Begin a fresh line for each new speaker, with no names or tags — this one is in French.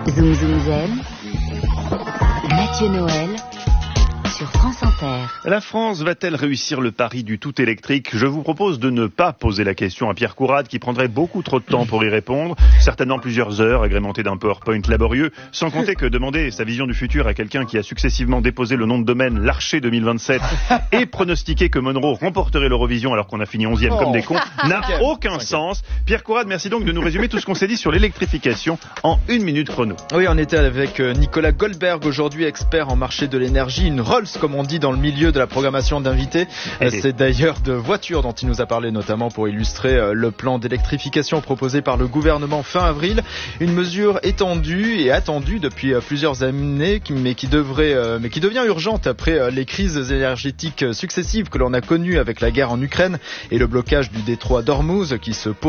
Zoom Zoom Zen, Mathieu Noël sur France Inter.
La France va-t-elle réussir le pari du tout électrique ? Je vous propose de ne pas poser la question à Pierre Courade qui prendrait beaucoup trop de temps pour y répondre, certainement plusieurs heures agrémentées d'un PowerPoint laborieux, sans compter que demander sa vision du futur à quelqu'un qui a successivement déposé le nom de domaine Larcher 2027 et pronostiqué que Monroe remporterait l'Eurovision alors qu'on a fini 11e comme des cons n'a aucun sens. Pierre Courade, merci donc de nous résumer tout ce qu'on s'est dit sur l'électrification en 1 minute chrono.
Oui, on était avec Nicolas Goldberg, aujourd'hui expert en marché de l'énergie, une Rolls comme on dit dans le milieu de la programmation d'invités. C'est d'ailleurs de voitures dont il nous a parlé, notamment pour illustrer le plan d'électrification proposé par le gouvernement fin avril. Une mesure étendue et attendue depuis plusieurs années, mais qui devient urgente après les crises énergétiques successives que l'on a connues avec la guerre en Ukraine et le blocage du détroit d'Ormuz qui se pose